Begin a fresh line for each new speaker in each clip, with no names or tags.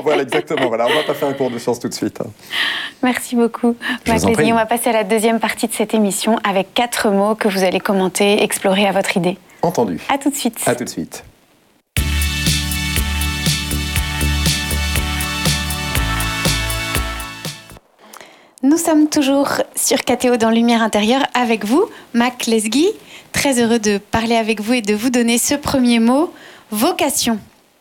voilà, exactement. Voilà, on ne va pas faire un cours de sciences tout de suite.
Merci beaucoup, Mac Lesguy. On va passer à la deuxième partie de cette émission avec 4 mots que vous allez commenter, explorer à votre idée.
Entendu.
À tout de suite.
À tout de suite.
Nous sommes toujours sur KTO dans Lumière intérieure avec vous, Mac Lesguy. Très heureux de parler avec vous et de vous donner ce premier mot, vocation.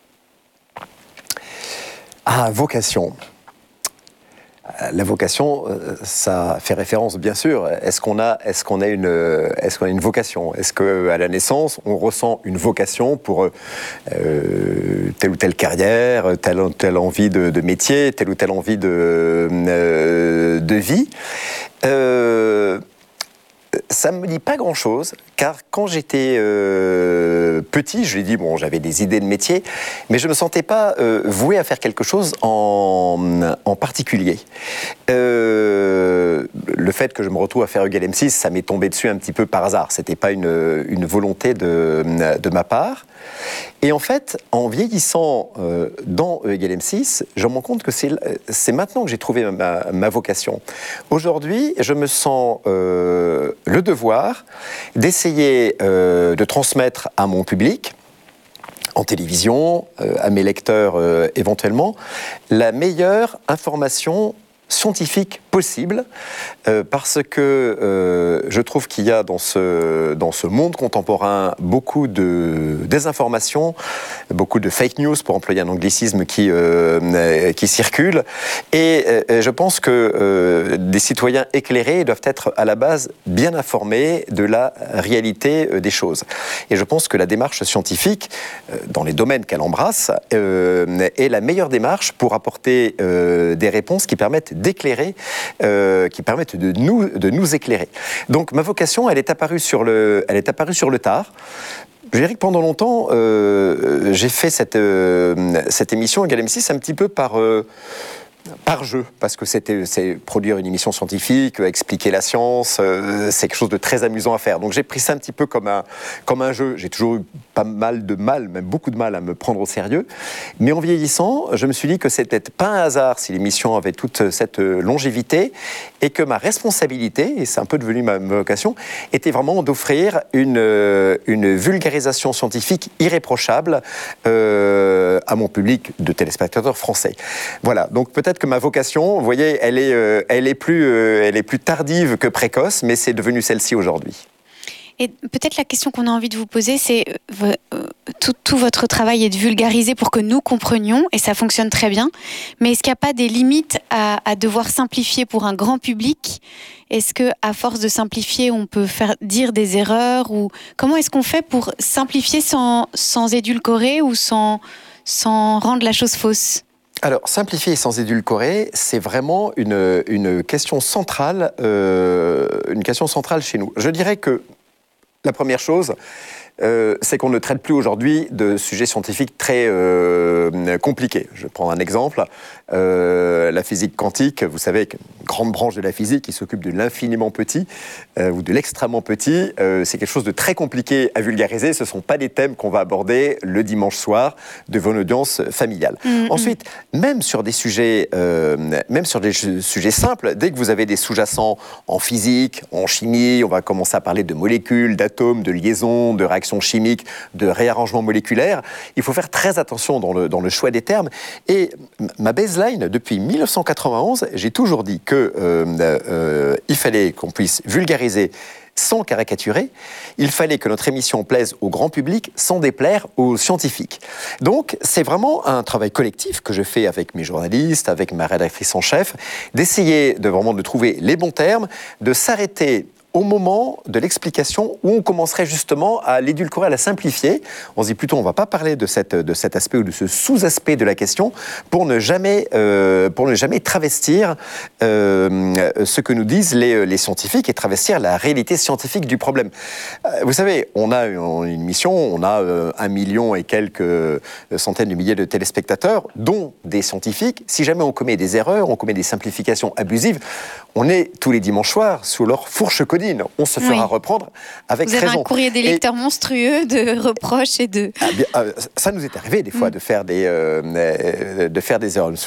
Ah, vocation. La vocation, ça fait référence, bien sûr. Est-ce qu'on a une vocation ? Est-ce qu'à la naissance, on ressent une vocation pour telle ou telle carrière, telle ou telle envie de métier, telle ou telle envie de vie ? Ça ne me dit pas grand-chose, car quand j'étais petit, je lui ai dit, bon, j'avais des idées de métier, mais je ne me sentais pas voué à faire quelque chose en particulier. Le fait que je me retrouve à faire EGaL-M6, ça m'est tombé dessus un petit peu par hasard. Ce n'était pas une volonté de ma part. Et en fait, en vieillissant dans EGaL-M6, je me rends compte que c'est maintenant que j'ai trouvé ma vocation. Aujourd'hui, je me sens le devoir d'essayer de transmettre à mon public, en télévision, à mes lecteurs éventuellement, la meilleure information scientifique possible, parce que je trouve qu'il y a dans ce monde contemporain beaucoup de désinformation, beaucoup de fake news, pour employer un anglicisme qui circule, et je pense que des citoyens éclairés doivent être à la base bien informés de la réalité des choses. Et je pense que la démarche scientifique, dans les domaines qu'elle embrasse, est la meilleure démarche pour apporter des réponses qui permettent d'éclairer, qui permettent de nous éclairer. Donc ma vocation, elle est apparue sur le tard. Je dirais que pendant longtemps, j'ai fait cette émission EGaL-M6 un petit peu par jeu, parce que c'est produire une émission scientifique, expliquer la science, c'est quelque chose de très amusant à faire. Donc j'ai pris ça un petit peu comme un jeu. J'ai toujours eu même beaucoup de mal à me prendre au sérieux. Mais en vieillissant, je me suis dit que c'était pas un hasard si l'émission avait toute cette longévité, et que ma responsabilité, et c'est un peu devenu ma vocation, était vraiment d'offrir une vulgarisation scientifique irréprochable à mon public de téléspectateurs français. Voilà, donc peut-être que ma vocation, vous voyez, elle est plus tardive que précoce, mais c'est devenu celle-ci aujourd'hui.
Et peut-être la question qu'on a envie de vous poser, c'est tout votre travail est de vulgariser pour que nous comprenions, et ça fonctionne très bien, mais est-ce qu'il n'y a pas des limites à devoir simplifier pour un grand public ? Est-ce qu'à force de simplifier, on peut faire dire des erreurs, ou comment est-ce qu'on fait pour simplifier sans édulcorer ou sans rendre la chose fausse ?
Alors, simplifier sans édulcorer, c'est vraiment une question centrale chez nous. Je dirais que la première chose, c'est qu'on ne traite plus aujourd'hui de sujets scientifiques très compliqués. Je vais prendre un exemple. La physique quantique, vous savez, une grande branche de la physique qui s'occupe de l'infiniment petit ou de l'extrêmement petit, c'est quelque chose de très compliqué à vulgariser. Ce ne sont pas des thèmes qu'on va aborder le dimanche soir devant une audience familiale. Ensuite, même sur des sujets simples, dès que vous avez des sous-jacents en physique, en chimie, on va commencer à parler de molécules, d'atomes, de liaisons, de réactions chimiques, de réarrangements moléculaires. Il faut faire très attention dans le choix des termes. Et ma baseline, depuis 1991, j'ai toujours dit qu'il fallait qu'on puisse vulgariser sans caricaturer. Il fallait que notre émission plaise au grand public sans déplaire aux scientifiques. Donc, c'est vraiment un travail collectif que je fais avec mes journalistes, avec ma rédactrice en chef, d'essayer de trouver les bons termes, de s'arrêter au moment de l'explication où on commencerait justement à l'édulcorer, à la simplifier. On se dit plutôt, on ne va pas parler de cet aspect ou de ce sous-aspect de la question pour ne jamais travestir ce que nous disent les scientifiques et travestir la réalité scientifique du problème. Vous savez, on a une mission, on a 1 million et quelques centaines de milliers de téléspectateurs, dont des scientifiques. Si jamais on commet des erreurs, on commet des simplifications abusives, on est tous les dimanches soirs sous leur fourche conique. Odile, on se fera reprendre avec raison.
Vous avez un courrier des lecteurs monstrueux de reproches et de...
Ça nous est arrivé des fois de faire des erreurs.